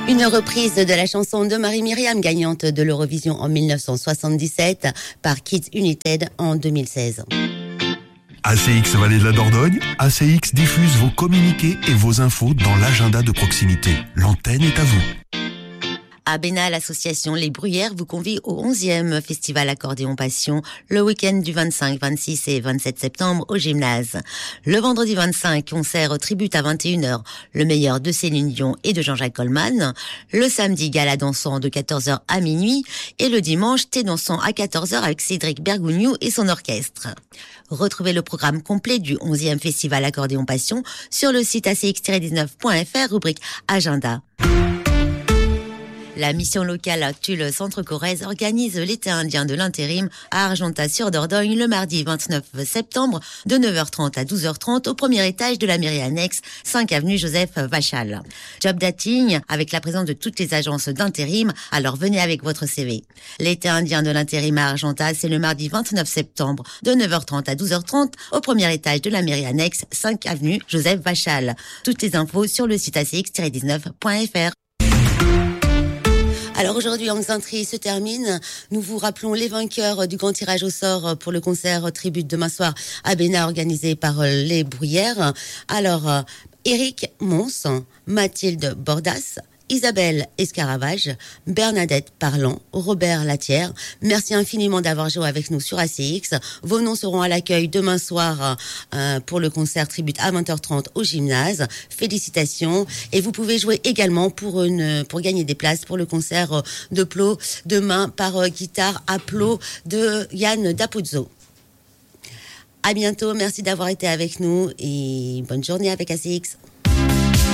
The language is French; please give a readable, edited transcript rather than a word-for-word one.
Une reprise de la chanson de Marie-Myriam, gagnante de l'Eurovision en 1977 par Kids United en 2016. ACX Vallée de la Dordogne, ACX diffuse vos communiqués et vos infos dans l'agenda de proximité. L'antenne est à vous. À Bénat, l'association Les Bruyères vous convie au 11e Festival Accordéon Passion, le week-end du 25, 26 et 27 septembre au gymnase. Le vendredi 25, concert tribute à 21h, le meilleur de Céline Dion et de Jean-Jacques Goldman. Le samedi, gala dansant de 14h à minuit. Et le dimanche, thé dansant à 14h avec Cédric Bergougnou et son orchestre. Retrouvez le programme complet du 11e Festival Accordéon Passion sur le site acx-19.fr, rubrique Agenda. La mission locale Tulle Centre-Corrèze organise l'été indien de l'intérim à Argentat-sur-Dordogne le mardi 29 septembre de 9h30 à 12h30 au premier étage de la mairie annexe 5 avenue Joseph Vachal. Job dating avec la présence de toutes les agences d'intérim, alors venez avec votre CV. L'été indien de l'intérim à Argentat, c'est le mardi 29 septembre de 9h30 à 12h30 au premier étage de la mairie annexe 5 avenue Joseph Vachal. Toutes les infos sur le site acx-19.fr. Alors aujourd'hui, en Xintri se termine. Nous vous rappelons les vainqueurs du grand tirage au sort pour le concert tribute demain soir à Bénat organisé par les Bruyères. Alors, Éric Mons, Mathilde Bordas, Isabelle Escaravage, Bernadette Parlant, Robert Latière. Merci infiniment d'avoir joué avec nous sur ACX. Vos noms seront à l'accueil demain soir pour le concert tribute à 20h30 au gymnase. Félicitations. Et vous pouvez jouer également pour gagner des places pour le concert de Plo demain par guitare à Plo de Yann Dapuzzo. À bientôt. Merci d'avoir été avec nous et bonne journée avec ACX.